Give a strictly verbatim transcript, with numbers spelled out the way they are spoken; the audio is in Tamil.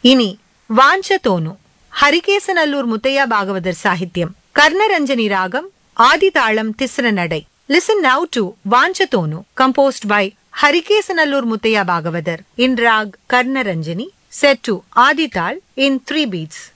இனி வாஞ்சதோனு ஹரிகேசநல்லூர் முத்தையா பாகவதர் சாகித்யம் கர்ணரஞ்சனி ராகம் ஆதிதாளம் திஸ்ர நடை. Listen now to Vanchatoonu, composed by Harikesanallur Muttaya Bhagavathar in rag Karnaranjani, set to Adital in three beats.